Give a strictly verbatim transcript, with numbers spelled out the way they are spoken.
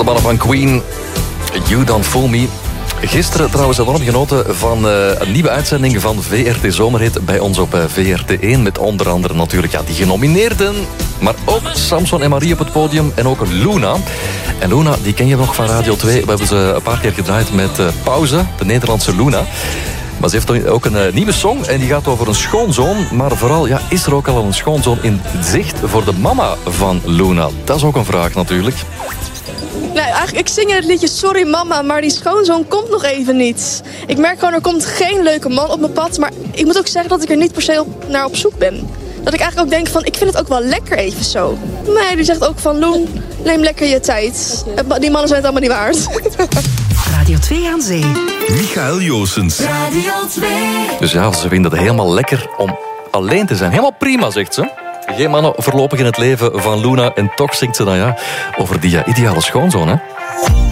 De mannen van Queen, You Don't Fool Me. Gisteren trouwens enorm genoten van uh, een nieuwe uitzending van V R T Zomerhit bij ons op uh, V R T één. Met onder andere natuurlijk ja, die genomineerden. Maar ook Samson en Marie op het podium en ook Luna. En Luna, die ken je nog van Radio twee. We hebben ze een paar keer gedraaid met uh, Pauze, de Nederlandse Luna. Maar ze heeft ook een uh, nieuwe song en die gaat over een schoonzoon. Maar vooral, ja, is er ook al een schoonzoon in zicht voor de mama van Luna? Dat is ook een vraag natuurlijk. Nee, eigenlijk, ik zing in het liedje Sorry Mama, maar die schoonzoon komt nog even niet. Ik merk gewoon, er komt geen leuke man op mijn pad. Maar ik moet ook zeggen dat ik er niet per se op, naar op zoek ben. Dat ik eigenlijk ook denk van, ik vind het ook wel lekker even zo. Nee, die zegt ook van, Loen, neem lekker je tijd. Die mannen zijn het allemaal niet waard. Radio twee aan Zee. Michael Joosens. Radio twee. Dus ja, ze vinden het helemaal lekker om alleen te zijn. Helemaal prima, zegt ze. Geen mannen voorlopig in het leven van Luna. En toch zingt ze dan ja over die ja, ideale schoonzoon, hè?